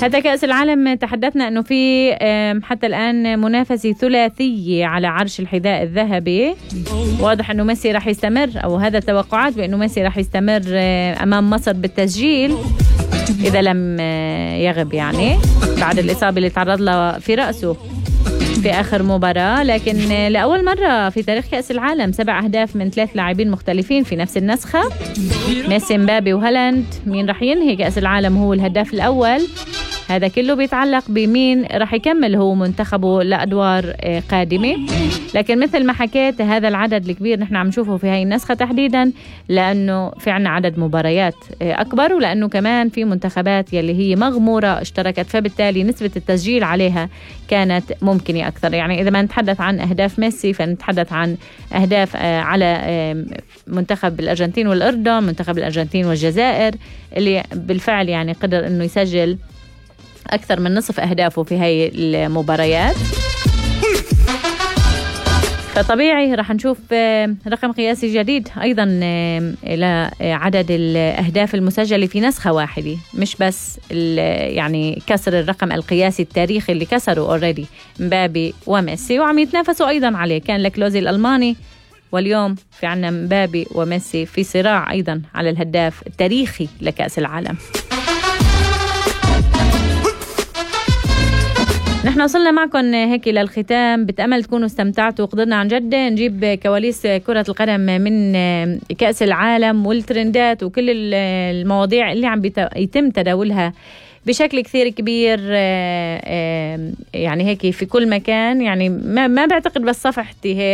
هذا كأس العالم تحدثنا أنه في حتى الآن منافسة ثلاثية على عرش الحذاء الذهبي. واضح أنه ميسي راح يستمر، أو هذا التوقعات بأنه ميسي راح يستمر أمام مصر بالتسجيل إذا لم يغب، يعني بعد الإصابة اللي تعرض لها في رأسه في آخر مباراة. لكن لأول مرة في تاريخ كأس العالم 7 أهداف من 3 لاعبين مختلفين في نفس النسخة، ميسي، مبابي وهالاند. مين رح ينهي كأس العالم هو الهداف الأول؟ هذا كله بيتعلق بمين رح يكمل هو منتخبه لأدوار قادمة. لكن مثل ما حكيت هذا العدد الكبير نحن عم نشوفه في هاي النسخة تحديدا لأنه في عنا عدد مباريات أكبر، ولأنه كمان في منتخبات يلي هي مغمورة اشتركت، فبالتالي نسبة التسجيل عليها كانت ممكنة أكثر. يعني إذا ما نتحدث عن أهداف ميسي فنتحدث عن أهداف على منتخب الأرجنتين والأردن، منتخب الأرجنتين والجزائر اللي بالفعل يعني قدر أنه يسجل أكثر من نصف أهدافه في هاي المباريات. فطبيعي رح نشوف رقم قياسي جديد أيضا لعدد الأهداف المسجلة في نسخة واحدة، مش بس يعني كسر الرقم القياسي التاريخي اللي كسره أوريدي مبابي وميسي، وعم يتنافسوا أيضا عليه. كان لكلوزي الألماني، واليوم في عنا مبابي وميسي في صراع أيضا على الهداف التاريخي لكأس العالم. نحن وصلنا معكم هيك للختام، بتأمل تكونوا استمتعتوا وقدرنا عن جد نجيب كواليس كرة القدم من كأس العالم والترندات وكل المواضيع اللي عم يتم تداولها بشكل كثير كبير يعني هيك في كل مكان. يعني ما بعتقد بس صفحتي هيك